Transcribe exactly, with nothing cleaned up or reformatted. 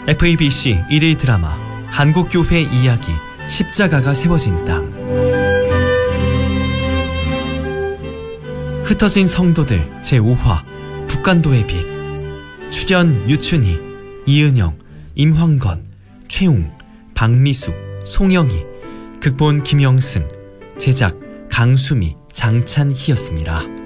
에프에이비씨 일일 드라마 한국교회 이야기 십자가가 세워진 땅. 흩어진 성도들 제오화 북간도의 빛. 출연 유춘희, 이은영, 임황건, 최웅, 박미수, 송영희. 극본 김영승. 제작 강수미, 장찬희였습니다.